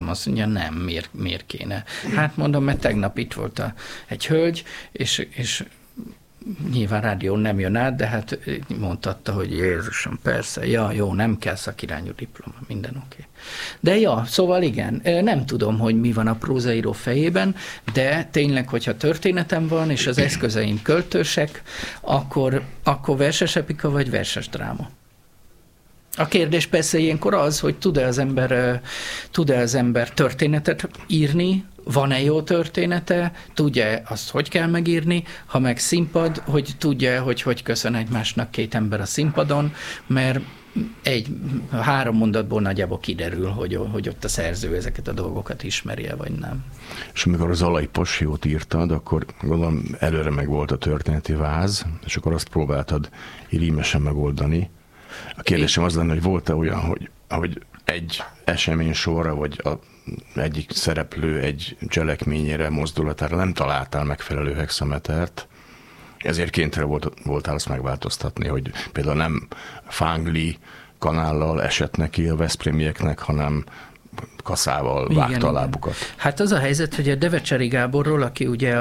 Azt mondja, nem, miért kéne? Hát mondom, mert tegnap itt volt egy hölgy, és nyilván rádión nem jön át, de hát mondtatta, hogy Jézusom, persze, ja, jó, nem kell szakirányú diploma, minden oké. De ja, szóval igen, nem tudom, hogy mi van a prózaíró fejében, de tényleg, hogyha történetem van, és az eszközeim költősek, akkor verses epika, vagy verses dráma. A kérdés persze ilyenkor az, hogy tud-e az ember történetet írni, van-e jó története, tudja azt, hogy kell megírni, ha meg színpad, hogy tudja, hogy köszön egymásnak két ember a színpadon, mert 3 mondatból nagyjából kiderül, hogy ott a szerző ezeket a dolgokat ismeri-e, vagy nem. És amikor az Alai Passiót írtad, akkor gondolom előre meg volt a történeti váz, és akkor azt próbáltad rímesen megoldani. A kérdésem az lenne, hogy volt-e olyan, hogy egy esemény sorra, vagy egyik szereplő egy cselekményére, mozdulatára nem találtál megfelelő hexametert, ezért kénytelen voltál azt megváltoztatni, hogy például nem Fángli kanállal esett neki a veszprémieknek, hanem kaszával vágta a lábukat. Hát az a helyzet, hogy a Devecseri Gáborról, aki ugye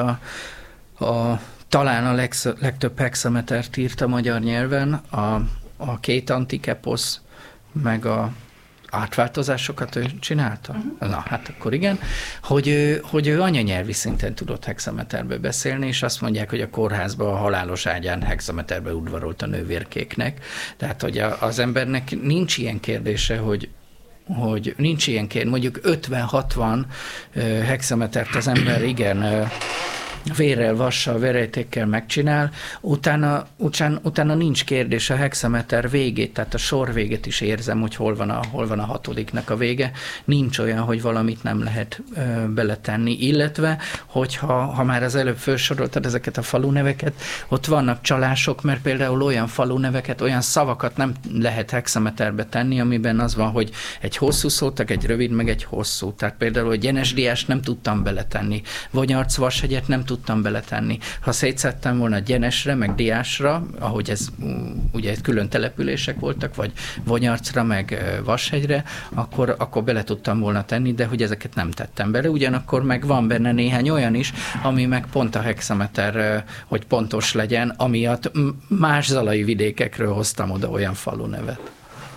talán a legtöbb hexametert írt a magyar nyelven, a 2 antikeposz, meg a átváltozásokat ő csinálta? Na, hát akkor igen, hogy ő anyanyelvi szinten tudott hexameterbe beszélni, és azt mondják, hogy a kórházban a halálos ágyán hexameterbe udvarolt a nővérkéknek. Tehát, hogy az embernek nincs ilyen kérdése, hogy nincs ilyen kérdés, mondjuk 50-60 hexametert az ember igen vérrel, vassal, verejtékkel megcsinál, utána nincs kérdés a hexameter végét, tehát a sor végét is érzem, hogy hol van a 6-nak a vége. Nincs olyan, hogy valamit nem lehet beletenni, illetve, hogyha már az előbb felsoroltad ezeket a faluneveket, ott vannak csalások, mert például olyan faluneveket, olyan szavakat nem lehet hexameterbe tenni, amiben az van, hogy egy hosszú szótag, egy rövid, meg egy hosszú. Tehát például, hogy Gyenes-Diást nem tudtam beletenni, Vonyarc-Vashegyet nem tudtam beletenni. Ha szétszettem volna Gyenesre, meg Diásra, ahogy ez ugye külön települések voltak, vagy Vonyarcra, meg Vashegyre, akkor bele tudtam volna tenni, de hogy ezeket nem tettem bele. Ugyanakkor meg van benne néhány olyan is, ami meg pont a hexameter, hogy pontos legyen, amiatt más zalai vidékekről hoztam oda olyan falunevet.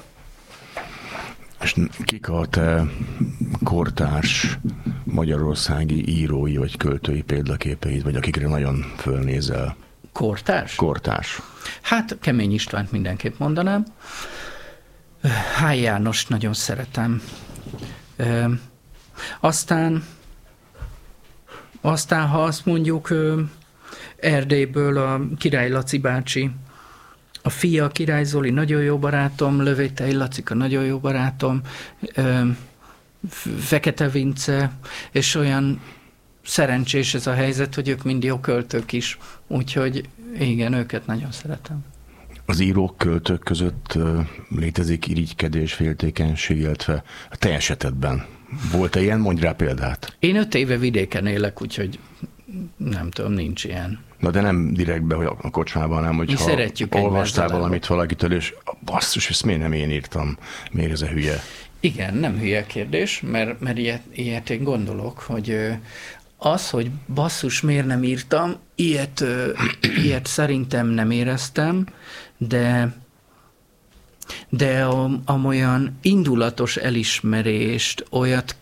És kik a te kortárs magyarországi írói vagy költői példaképeid, vagy akikre nagyon fölnézel? Kortárs? Kortárs. Hát Kemény Istvánt mindenképp mondanám. H. Jánost nagyon szeretem. Aztán ha azt mondjuk Erdélyből a Király Laci bácsi, a fia, Király Zoli, nagyon jó barátom, Lövétei Lacika, nagyon jó barátom, Fekete Vince, és olyan szerencsés ez a helyzet, hogy ők mind jó költők is, úgyhogy igen, őket nagyon szeretem. Az írók, költők között létezik irigykedés, féltékenység, illetve a te esetedben volt-e ilyen? Mondj rá példát. Én 5 éve vidéken élek, úgyhogy nem tudom, nincs ilyen. Na de nem direktbe, hogy a kocsmában, hanem hogyha olvastál valamit valakitől, és basszus, ezt miért nem én írtam, miért ez a hülye? Igen, nem hülye kérdés, mert ilyet én gondolok, hogy az, hogy basszus, miért nem írtam, ilyet szerintem nem éreztem, de amolyan indulatos elismerést, olyat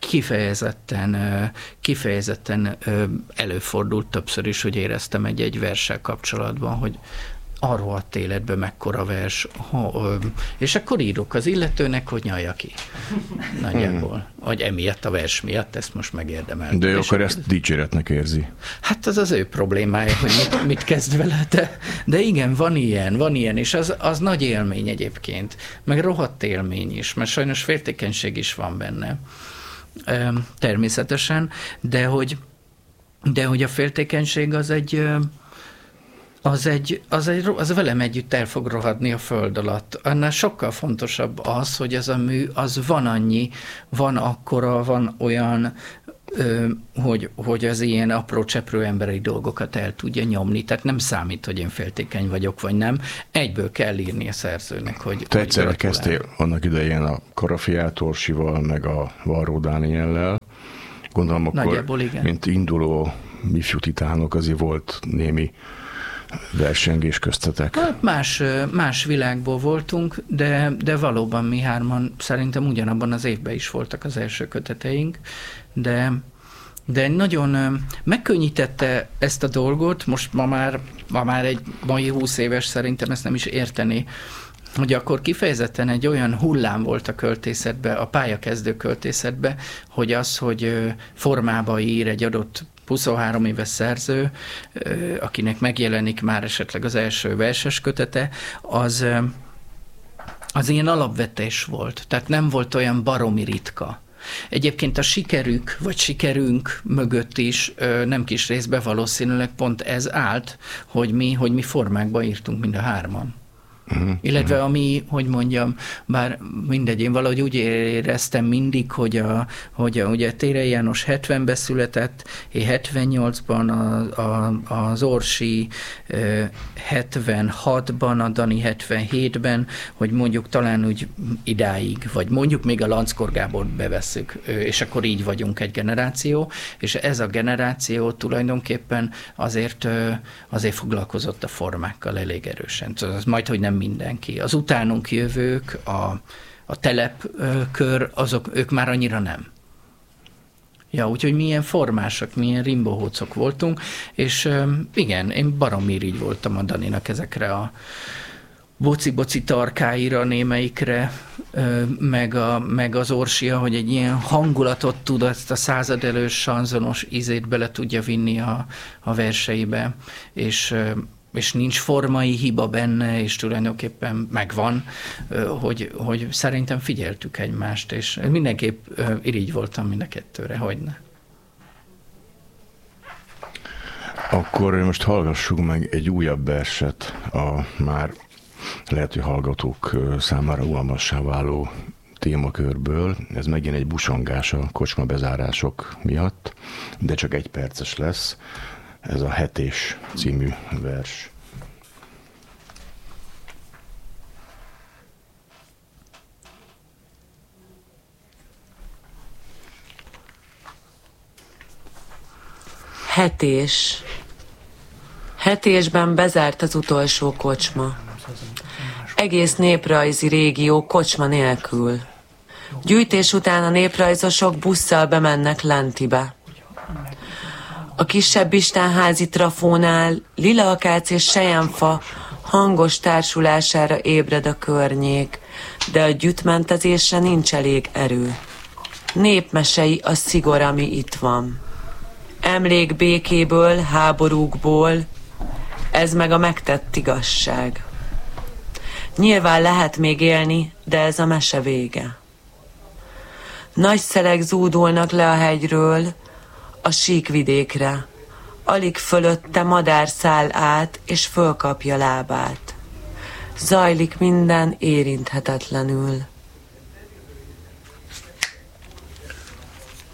kifejezetten előfordult többször is, hogy éreztem egy verssel kapcsolatban, hogy arról a életben mekkora vers, és akkor írok az illetőnek, hogy nyalja ki. Nagyjából. Vagy emiatt a vers miatt, ezt most megérdemeltem. De akkor ezt dicséretnek érzi. Hát az ő problémája, hogy mit kezd vele, de igen, van ilyen, és az nagy élmény egyébként, meg rohadt élmény is, mert sajnos féltékenység is van benne. Természetesen, de hogy a féltékenység az velem együtt el fog rohadni a föld alatt. Annál sokkal fontosabb az, hogy ez a mű, az van akkora, van hogy az ilyen apró cseprő emberi dolgokat el tudja nyomni. Tehát nem számít, hogy én féltékeny vagyok, vagy nem. Egyből kell írni a szerzőnek, hogy... Te egyszerre kezdtél annak idején a Karafiát Orsival, meg a Varró Dániellel. Gondolom akkor, mint induló ifjú titánok, azért volt némi versengés köztetek. Hát más világból voltunk, de valóban mi hárman szerintem ugyanabban az évben is voltak az első köteteink, de nagyon megkönnyítette ezt a dolgot, most ma már egy mai 20 éves szerintem ezt nem is érteni, hogy akkor kifejezetten egy olyan hullám volt a költészetbe, a pályakezdő költészetbe, hogy az, hogy formába ír egy adott 23 éves szerző, akinek megjelenik már esetleg az első verses kötete, az ilyen alapvetés volt. Tehát nem volt olyan baromi ritka. Egyébként a sikerük, vagy sikerünk mögött is nem kis részben valószínűleg pont ez állt, hogy mi formákba írtunk mind a hárman. Illetve ami, hogy mondjam, bár mindegy, én valahogy úgy éreztem mindig, hogy ugye Térei János 70-ben született, én 78-ban, az Orsi 76-ban, a Dani 77-ben, hogy mondjuk talán úgy idáig, vagy mondjuk még a Lanckor Gábort bevesszük, és akkor így vagyunk egy generáció, és ez a generáció tulajdonképpen azért foglalkozott a formákkal elég erősen. Az majd, hogy nem mindenki. Az utánunk jövők, a telepkör, ők már annyira nem. Ja, úgyhogy milyen formásak, milyen rimbohócok voltunk, és igen, én baromi irigy voltam a Daninak ezekre a boci-boci tarkáira, némelyikre, meg az Orsia, hogy egy ilyen hangulatot tud, ezt a századelős sanzonos ízét bele tudja vinni a verseibe, és nincs formai hiba benne, és tulajdonképpen megvan, hogy szerintem figyeltük egymást, és mindenképp irigy voltam mind a kettőre, hogyne. Akkor most hallgassuk meg egy újabb verset, a már lehet, hogy hallgatók számára unalmassá váló témakörből. Ez megint egy busongás a kocsma bezárások miatt, de csak 1 perces lesz. Ez a Hetés című vers. Hetés. Hetésben bezárt az utolsó kocsma. Egész néprajzi régió kocsma nélkül. Gyűjtés után a néprajzosok busszal bemennek Lentibe. A kisebb istenházi trafónál lila akác és selyemfa hangos társulására ébred a környék, de a gyüttmentezésre nincs elég erő. Népmesei a szigor, ami itt van. Emlék békéből, háborúkból, ez meg a megtett igazság. Nyilván lehet még élni, de ez a mese vége. Nagy szelek zúdulnak le a hegyről, a síkvidékre. Alig fölötte madár száll át, és fölkapja lábát. Zajlik minden érinthetetlenül.